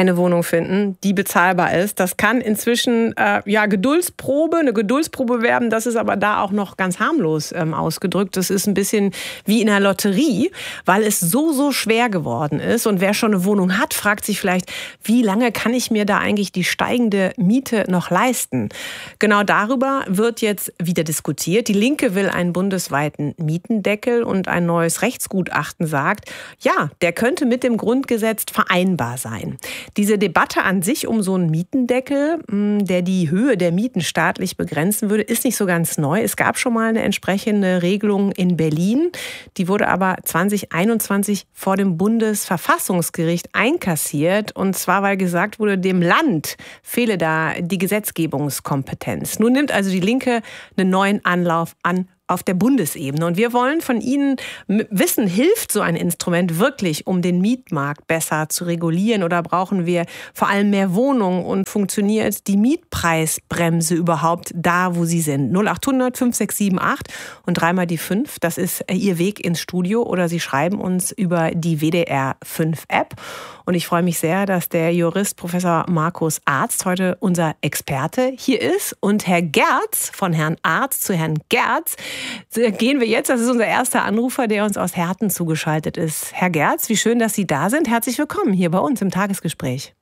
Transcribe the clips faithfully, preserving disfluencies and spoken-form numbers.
eine Wohnung finden, die bezahlbar ist. Das kann inzwischen äh, ja Geduldsprobe, eine Geduldsprobe werden. Das ist aber da auch noch ganz harmlos ähm, ausgedrückt. Das ist ein bisschen wie in einer Lotterie, weil es so, so schwer geworden ist. Und wer schon eine Wohnung hat, fragt sich vielleicht, wie lange kann ich mir da eigentlich die steigende Miete noch leisten? Genau darüber wird jetzt wieder diskutiert. Die Linke will einen bundesweiten Mietendeckel und ein neues Rechtsgutachten sagt, ja, der könnte mit dem Grundgesetz vereinbar sein. Diese Debatte an sich um so einen Mietendeckel, der die Höhe der Mieten staatlich begrenzen würde, ist nicht so ganz neu. Es gab schon mal eine entsprechende Regelung in Berlin. Die wurde aber zwanzig einundzwanzig vor dem Bundesverfassungsgericht einkassiert. Und zwar, weil gesagt wurde, dem Land fehle da die Gesetzgebungskompetenz. Nun nimmt also die Linke einen neuen Anlauf an auf der Bundesebene. Und wir wollen von Ihnen wissen, hilft so ein Instrument wirklich, um den Mietmarkt besser zu regulieren? Oder brauchen wir vor allem mehr Wohnungen und funktioniert die Mietpreisbremse überhaupt da, wo sie sind? null acht hundert fünf sechs sieben acht und dreimal die fünf, das ist Ihr Weg ins Studio. Oder Sie schreiben uns über die W D R fünf App. Und ich freue mich sehr, dass der Jurist Professor Markus Arzt heute unser Experte hier ist. Und Herr Gerz, von Herrn Arzt zu Herrn Gerz, gehen wir jetzt. Das ist unser erster Anrufer, der uns aus Herten zugeschaltet ist. Herr Gerz, wie schön, dass Sie da sind. Herzlich willkommen hier bei uns im Tagesgespräch.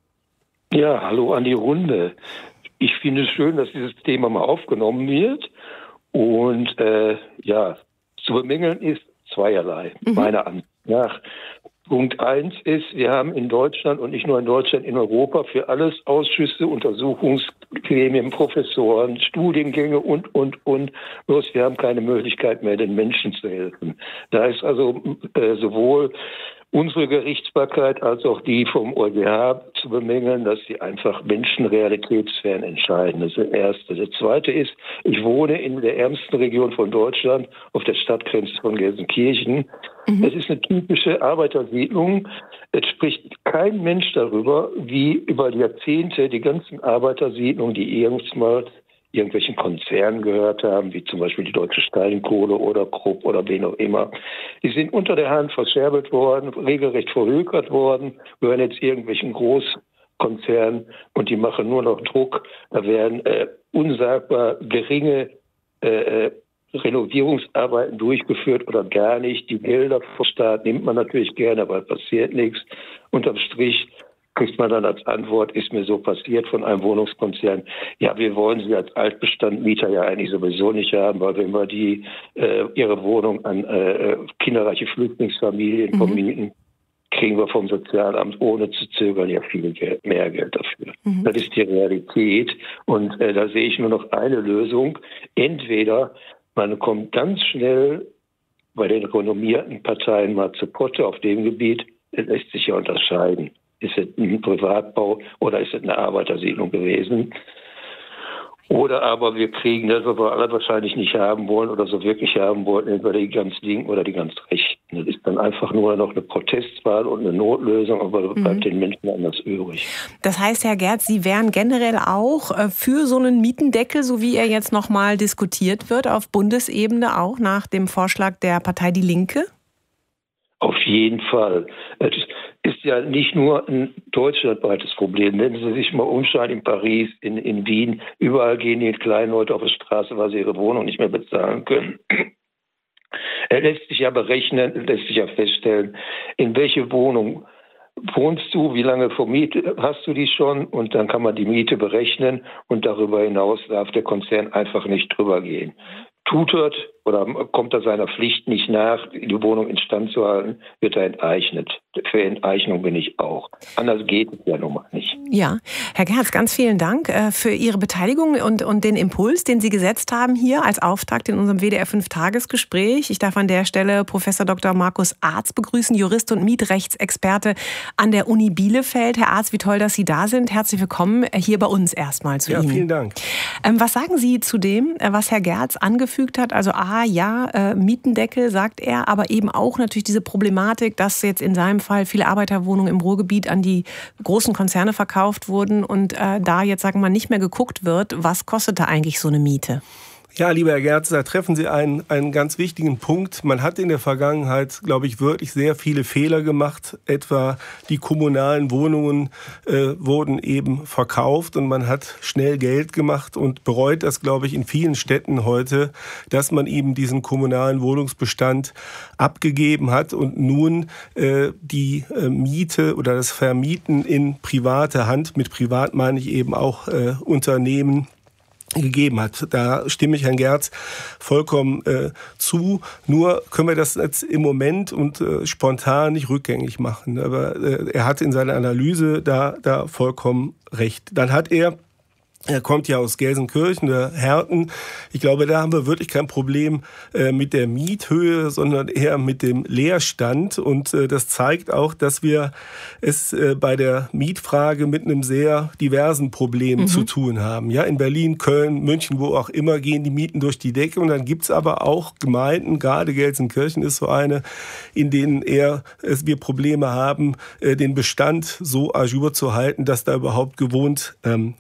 Ja, hallo an die Runde. Ich finde es schön, dass dieses Thema mal aufgenommen wird. Und äh, ja, zu bemängeln ist zweierlei, mhm. meiner Ansicht nach. Punkt eins ist, wir haben in Deutschland und nicht nur in Deutschland, in Europa für alles Ausschüsse, Untersuchungsgremien, Professoren, Studiengänge und, und, und. Bloß wir haben keine Möglichkeit mehr, den Menschen zu helfen. Da ist also äh, sowohl unsere Gerichtsbarkeit als auch die vom O G H zu bemängeln, dass sie einfach menschenrealitätsfern entscheiden. Das ist das Erste. Das Zweite ist, ich wohne in der ärmsten Region von Deutschland, auf der Stadtgrenze von Gelsenkirchen. Mhm. Es ist eine typische Arbeitersiedlung. Es spricht kein Mensch darüber, wie über Jahrzehnte die ganzen Arbeitersiedlungen, die irgendwann mal irgendwelchen Konzernen gehört haben, wie zum Beispiel die Deutsche Steinkohle oder Krupp oder wen auch immer. Die sind unter der Hand verscherbelt worden, regelrecht verhökert worden, gehören jetzt irgendwelchen Großkonzernen und die machen nur noch Druck. Da werden äh, unsagbar geringe äh, Renovierungsarbeiten durchgeführt oder gar nicht. Die Gelder vom Staat nimmt man natürlich gerne, aber passiert nichts. Unterm Strich kriegt man dann als Antwort, ist mir so passiert von einem Wohnungskonzern, ja, wir wollen sie als Altbestandmieter ja eigentlich sowieso nicht haben, weil wenn wir die äh, ihre Wohnung an äh, kinderreiche Flüchtlingsfamilien mhm. vermieten, kriegen wir vom Sozialamt ohne zu zögern ja viel Geld, mehr Geld dafür. Mhm. Das ist die Realität und äh, da sehe ich nur noch eine Lösung. Entweder man kommt ganz schnell bei den renommierten Parteien mal zu Potte auf dem Gebiet, das lässt sich ja unterscheiden. Ist es ein Privatbau oder ist es eine Arbeitersiedlung gewesen? Oder aber wir kriegen das, was wir alle wahrscheinlich nicht haben wollen oder so wirklich haben wollen, entweder die ganz Linken oder die ganz Rechten. Das ist dann einfach nur noch eine Protestwahl und eine Notlösung, aber das bleibt mhm. den Menschen anders übrig. Das heißt, Herr Gerz, Sie wären generell auch für so einen Mietendeckel, so wie er jetzt nochmal diskutiert wird, auf Bundesebene auch nach dem Vorschlag der Partei Die Linke? Auf jeden Fall. Es ist ja nicht nur ein deutschlandweites Problem. Wenn Sie sich mal umschauen in Paris, in, in Wien, überall gehen die kleinen Leute auf die Straße, weil sie ihre Wohnung nicht mehr bezahlen können. Er lässt sich ja berechnen, lässt sich ja feststellen, in welche Wohnung wohnst du, wie lange vermietet hast du die schon und dann kann man die Miete berechnen und darüber hinaus darf der Konzern einfach nicht drüber gehen. Tut er oder kommt er seiner Pflicht nicht nach, die Wohnung instand zu halten, wird er enteignet. Für Enteignung bin ich auch. Anders geht es ja nun mal nicht. Ja, Herr Gerz, ganz vielen Dank für Ihre Beteiligung und, und den Impuls, den Sie gesetzt haben hier als Auftakt in unserem W D R fünf Tagesgespräch. Ich darf an der Stelle Professor Doktor Markus Arzt begrüßen, Jurist und Mietrechtsexperte an der Uni Bielefeld. Herr Arzt, wie toll, dass Sie da sind. Herzlich willkommen hier bei uns erstmal zu ja, Ihnen. Ja, vielen Dank. Ähm, was sagen Sie zu dem, was Herr Gerz angefügt hat? Also A, ja, äh, Mietendeckel, sagt er, aber eben auch natürlich diese Problematik, dass jetzt in seinem Fall viele Arbeiterwohnungen im Ruhrgebiet an die großen Konzerne verkauft wurden und äh, da jetzt, sagen wir mal, nicht mehr geguckt wird, was kostet da eigentlich so eine Miete? Ja, lieber Herr Gerz, da treffen Sie einen, einen ganz wichtigen Punkt. Man hat in der Vergangenheit, glaube ich, wirklich sehr viele Fehler gemacht. Etwa die kommunalen Wohnungen äh, wurden eben verkauft und man hat schnell Geld gemacht und bereut das, glaube ich, in vielen Städten heute, dass man eben diesen kommunalen Wohnungsbestand abgegeben hat und nun äh, die äh, Miete oder das Vermieten in private Hand, mit privat meine ich eben auch äh, Unternehmen, gegeben hat. Da stimme ich Herrn Gerz vollkommen äh, zu. Nur können wir das jetzt im Moment und äh, spontan nicht rückgängig machen. Aber äh, er hat in seiner Analyse da, da vollkommen recht. Dann hat er Er kommt ja aus Gelsenkirchen, der Herten. Ich glaube, da haben wir wirklich kein Problem äh, mit der Miethöhe, sondern eher mit dem Leerstand. Und äh, das zeigt auch, dass wir es äh, bei der Mietfrage mit einem sehr diversen Problem mhm. zu tun haben. Ja, in Berlin, Köln, München, wo auch immer, gehen die Mieten durch die Decke. Und dann gibt's aber auch Gemeinden, gerade Gelsenkirchen ist so eine, in denen eher äh, wir Probleme haben, äh, den Bestand so à jour zu halten, dass da überhaupt gewohnt ähm,